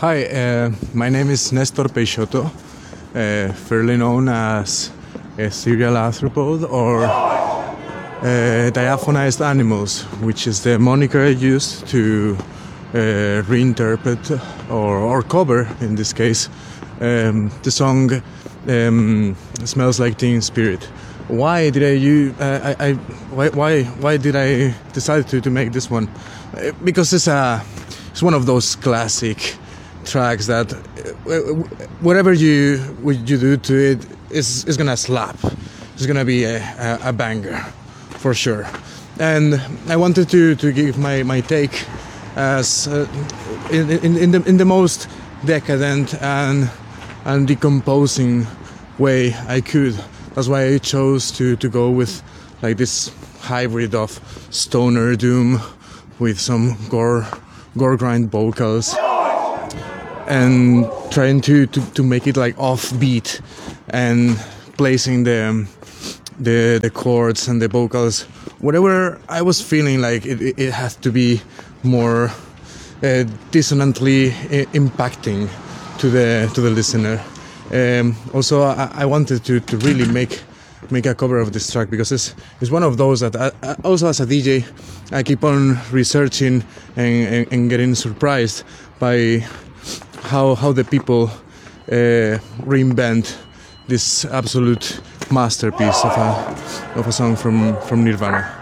Hi, my name is Nestor Peixoto, fairly known as a serial arthropod or diaphonized animals, which is the moniker I used to reinterpret or cover, in this case, the song "Smells Like Teen Spirit." Why did why did I decide to make this one? Because it's one of those classic tracks that whatever you do to it is gonna slap. It's gonna be a banger for sure. And I wanted to give my take as in the most decadent and decomposing way I could. That's why I chose to go with like this hybrid of stoner doom with some gore grind vocals, and trying to make it like offbeat and placing the chords and the vocals whatever I was feeling like it has to be more dissonantly impacting to the listener. Also, I wanted to really make a cover of this track because it's one of those that I, also as a DJ I keep on researching and getting surprised by how the people reinvent this absolute masterpiece of a song from Nirvana.